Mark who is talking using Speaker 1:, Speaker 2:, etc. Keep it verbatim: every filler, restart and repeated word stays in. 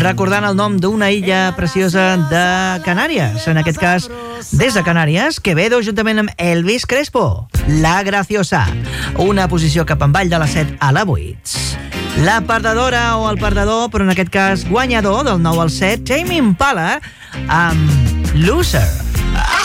Speaker 1: recordant el nom d'una illa preciosa de Canàries, en aquest cas des de Canàries, Quevedo juntament amb Elvis Crespo, La Graciosa, una posició cap avall de la set a la vuit. La perdedora o el perdedor, però en aquest cas guanyador del nou al set, Tame Impala amb Loser.